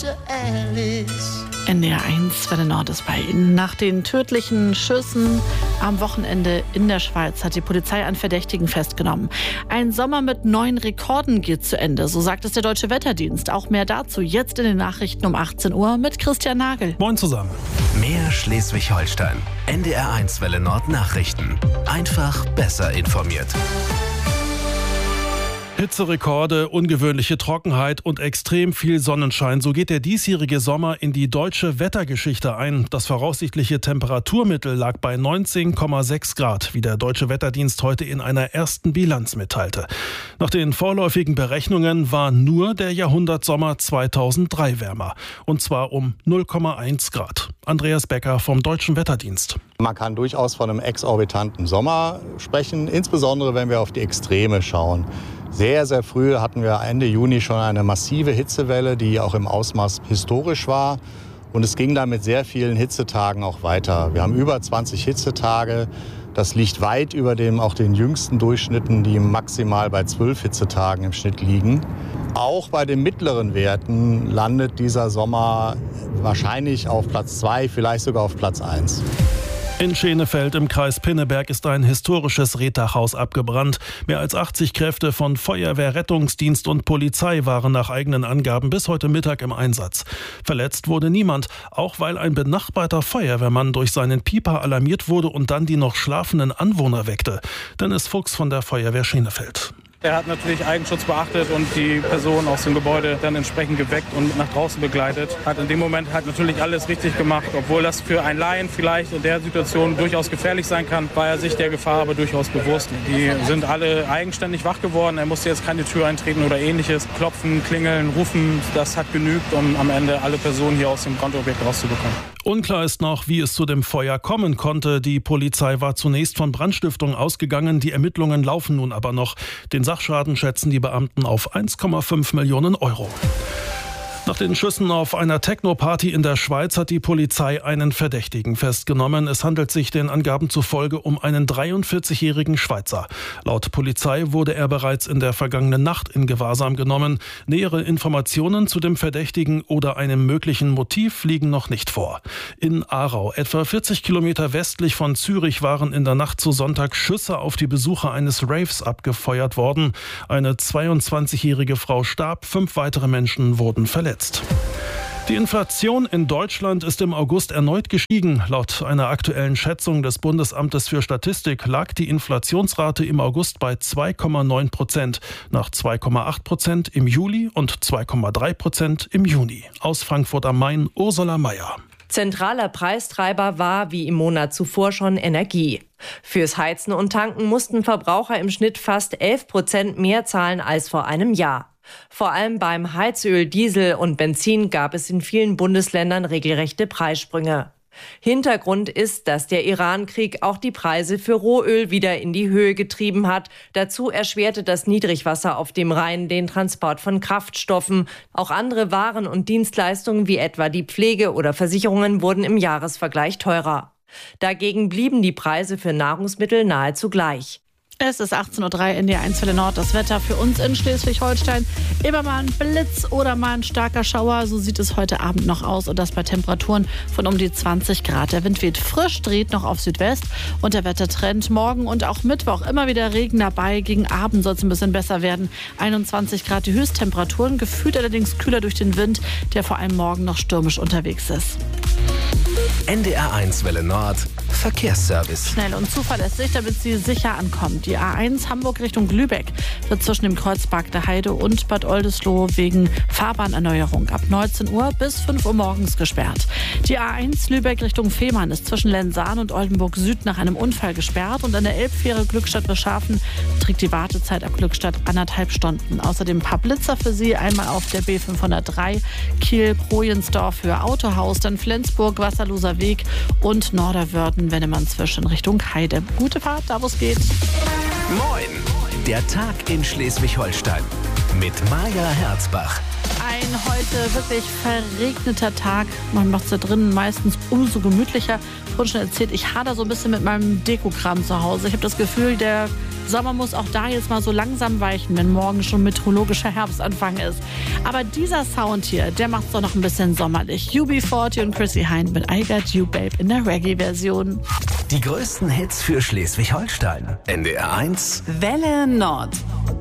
to Alice. NDR 1 Welle Nord ist bei Ihnen. Nach den tödlichen Schüssen am Wochenende in der Schweiz hat die Polizei einen Verdächtigen festgenommen. Ein Sommer mit 9 Rekorden geht zu Ende, so sagt es der Deutsche Wetterdienst. Auch mehr dazu jetzt in den Nachrichten um 18 Uhr mit Christian Nagel. Moin zusammen. Mehr Schleswig-Holstein. NDR 1 Welle Nord Nachrichten. Einfach besser informiert. Hitzerekorde, ungewöhnliche Trockenheit und extrem viel Sonnenschein. So geht der diesjährige Sommer in die deutsche Wettergeschichte ein. Das voraussichtliche Temperaturmittel lag bei 19,6 Grad, wie der Deutsche Wetterdienst heute in einer ersten Bilanz mitteilte. Nach den vorläufigen Berechnungen war nur der Jahrhundertsommer 2003 wärmer. Und zwar um 0,1 Grad. Andreas Becker vom Deutschen Wetterdienst. Man kann durchaus von einem exorbitanten Sommer sprechen, insbesondere wenn wir auf die Extreme schauen. Sehr, sehr früh hatten wir Ende Juni schon eine massive Hitzewelle, die auch im Ausmaß historisch war. Und es ging dann mit sehr vielen Hitzetagen auch weiter. Wir haben über 20 Hitzetage. Das liegt weit über auch den jüngsten Durchschnitten, die maximal bei 12 Hitzetagen im Schnitt liegen. Auch bei den mittleren Werten landet dieser Sommer wahrscheinlich auf Platz 2, vielleicht sogar auf Platz 1. In Schenefeld im Kreis Pinneberg ist ein historisches Rehtachhaus abgebrannt. Mehr als 80 Kräfte von Feuerwehr, Rettungsdienst und Polizei waren nach eigenen Angaben bis heute Mittag im Einsatz. Verletzt wurde niemand, auch weil ein benachbarter Feuerwehrmann durch seinen Pieper alarmiert wurde und dann die noch schlafenden Anwohner weckte. Dennis Fuchs von der Feuerwehr Schenefeld. Er hat natürlich Eigenschutz beachtet und die Person aus dem Gebäude dann entsprechend geweckt und nach draußen begleitet. Hat in dem Moment halt natürlich alles richtig gemacht, obwohl das für einen Laien vielleicht in der Situation durchaus gefährlich sein kann, war er sich der Gefahr aber durchaus bewusst. Die sind alle eigenständig wach geworden. Er musste jetzt keine Tür eintreten oder ähnliches. Klopfen, klingeln, rufen, das hat genügt, um am Ende alle Personen hier aus dem Brandobjekt rauszubekommen. Unklar ist noch, wie es zu dem Feuer kommen konnte. Die Polizei war zunächst von Brandstiftung ausgegangen. Die Ermittlungen laufen nun aber noch. Den Sachschaden schätzen die Beamten auf 1,5 Millionen Euro. Nach den Schüssen auf einer Techno-Party in der Schweiz hat die Polizei einen Verdächtigen festgenommen. Es handelt sich den Angaben zufolge um einen 43-jährigen Schweizer. Laut Polizei wurde er bereits in der vergangenen Nacht in Gewahrsam genommen. Nähere Informationen zu dem Verdächtigen oder einem möglichen Motiv liegen noch nicht vor. In Aarau, etwa 40 Kilometer westlich von Zürich, waren in der Nacht zu Sonntag Schüsse auf die Besucher eines Raves abgefeuert worden. Eine 22-jährige Frau starb, 5 weitere Menschen wurden verletzt. Die Inflation in Deutschland ist im August erneut gestiegen. Laut einer aktuellen Schätzung des Bundesamtes für Statistik lag die Inflationsrate im August bei 2,9%, nach 2,8% im Juli und 2,3% im Juni. Aus Frankfurt am Main, Ursula Mayer. Zentraler Preistreiber war wie im Monat zuvor schon Energie. Fürs Heizen und Tanken mussten Verbraucher im Schnitt fast 11% mehr zahlen als vor einem Jahr. Vor allem beim Heizöl, Diesel und Benzin gab es in vielen Bundesländern regelrechte Preissprünge. Hintergrund ist, dass der Iran-Krieg auch die Preise für Rohöl wieder in die Höhe getrieben hat. Dazu erschwerte das Niedrigwasser auf dem Rhein den Transport von Kraftstoffen. Auch andere Waren und Dienstleistungen wie etwa die Pflege oder Versicherungen wurden im Jahresvergleich teurer. Dagegen blieben die Preise für Nahrungsmittel nahezu gleich. Es ist 18:03 Uhr, NDR 1 Welle Nord. Das Wetter für uns in Schleswig-Holstein. Immer mal ein Blitz oder mal ein starker Schauer. So sieht es heute Abend noch aus. Und das bei Temperaturen von um die 20 Grad. Der Wind weht frisch, dreht noch auf Südwest. Und der Wettertrend morgen und auch Mittwoch immer wieder Regen dabei. Gegen Abend soll es ein bisschen besser werden. 21 Grad die Höchsttemperaturen. Gefühlt allerdings kühler durch den Wind, der vor allem morgen noch stürmisch unterwegs ist. NDR 1 Welle Nord Verkehrsservice. Schnell und zuverlässig, damit Sie sicher ankommen. Die A1 Hamburg Richtung Lübeck wird zwischen dem Kreuzberg der Heide und Bad Oldesloe wegen Fahrbahnerneuerung ab 19 Uhr bis 5 Uhr morgens gesperrt. Die A1 Lübeck Richtung Fehmarn ist zwischen Lensahn und Oldenburg Süd nach einem Unfall gesperrt und an der Elbfähre Glückstadt-Breschhaven beträgt die Wartezeit ab Glückstadt 1,5 Stunden. Außerdem ein paar Blitzer für Sie, einmal auf der B503 Kiel-Projensdorf Höhe Autohaus, dann Flensburg, Wasserloser Weg und Norderwörden-Wennemannswisch in Richtung Heide. Gute Fahrt, da wo es geht. Moin! Der Tag in Schleswig-Holstein. mit Maja Herzbach. Ein heute wirklich verregneter Tag. Man macht es da drinnen meistens umso gemütlicher. Ich habe schon erzählt, ich hader so ein bisschen mit meinem Dekokram zu Hause. Ich habe das Gefühl, der Sommer muss auch da jetzt mal so langsam weichen, wenn morgen schon meteorologischer Herbstanfang ist. Aber dieser Sound hier, der macht es doch noch ein bisschen sommerlich. UB40 und Chrissy Hynde mit I Got You Babe in der Reggae-Version. Die größten Hits für Schleswig-Holstein. NDR 1. Welle Nord.